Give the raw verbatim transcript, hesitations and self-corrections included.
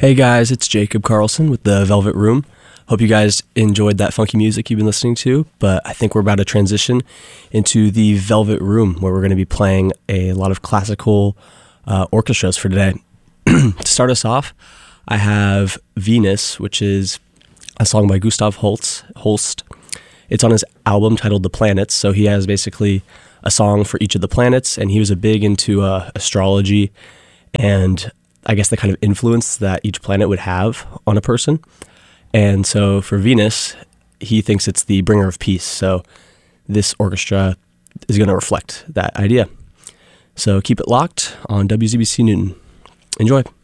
Hey guys, it's Jacob Carlson with the Velvet Room. Hope you guys enjoyed that funky music you've been listening to, but I think we're about to transition into the Velvet Room, where we're going to be playing a lot of classical uh, orchestras for today. To start us off, I have Venus, which is a song by Gustav Holst. Holst. It's on his album titled The Planets, so he has basically a song for each of the planets, and he was a big into uh, astrology and I guess the kind of influence that each planet would have on a person. And so for Venus, he thinks it's the bringer of peace. So this orchestra is going to reflect that idea. So keep it locked on W Z B C Newton. Enjoy.